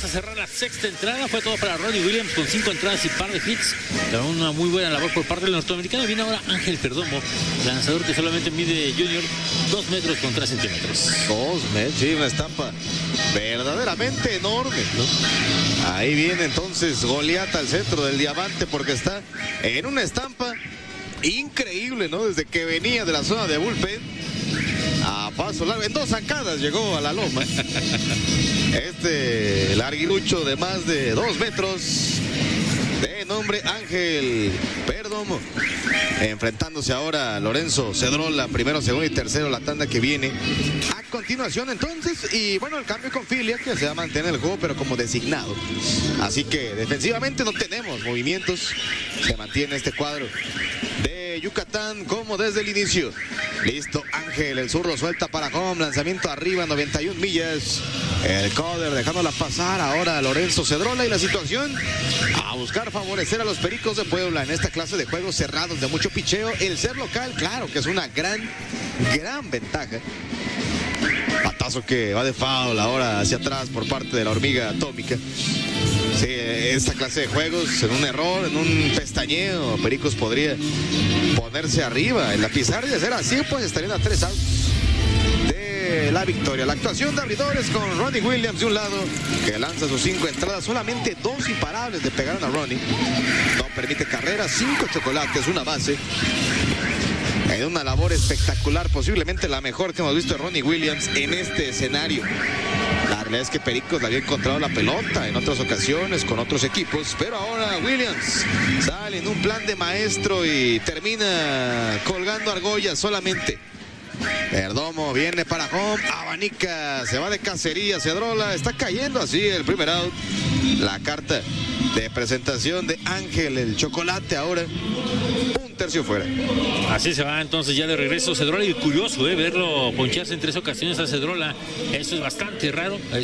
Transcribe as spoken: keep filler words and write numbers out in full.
cerrar la sexta entrada. Fue todo para Ronnie Williams con cinco entradas y par de hits. Una muy buena labor por parte del norteamericano. Viene ahora Ángel Perdomo, lanzador que solamente mide Junior dos metros con tres centímetros. Dos metros, sí, una estampa verdaderamente enorme, ¿no? Ahí viene entonces Goliat al centro del diamante porque está en una estampa increíble, ¿no? Desde que venía de la zona de bullpen a paso largo, en dos zancadas llegó a la loma. Este larguirucho de más de dos metros, de nombre Ángel Perdomo, enfrentándose ahora a Lorenzo Cedrola, primero, segundo y tercero, la tanda que viene a continuación entonces. Y bueno, el cambio con Filia, que se va a mantener en el juego pero como designado, así que defensivamente no tenemos movimientos. Se mantiene este cuadro de Yucatán como desde el inicio. Listo, Ángel, el zurdo suelta para home, lanzamiento arriba, noventa y una millas. El Coder dejándola pasar ahora Lorenzo Cedrola, y la situación a buscar favorecer a los Pericos de Puebla en esta clase de juegos cerrados de mucho picheo. El ser local, claro que es una gran, gran ventaja. Patazo que va de foul ahora hacia atrás por parte de la hormiga atómica. Sí, esta clase de juegos, en un error, en un pestañeo, Pericos podría ponerse arriba en la pizarra, y de ser así, pues estarían a tres outs de la victoria. La actuación de abridores con Ronnie Williams de un lado, que lanza sus cinco entradas, solamente dos imparables le pegaron a Ronnie. No permite carreras, cinco chocolates, una base. En una labor espectacular, posiblemente la mejor que hemos visto de Ronnie Williams en este escenario. La realidad es que Pericos le había encontrado la pelota en otras ocasiones con otros equipos, pero ahora Williams sale en un plan de maestro y termina colgando argollas solamente. Perdomo viene para home, abanica, se va de cacería, Cedrola, está cayendo así el primer out. La carta de presentación de Ángel, el chocolate, ahora un tercio fuera. Así se va entonces ya de regreso Cedrola, y curioso, ¿eh? Verlo poncharse en tres ocasiones a Cedrola. Eso es bastante raro.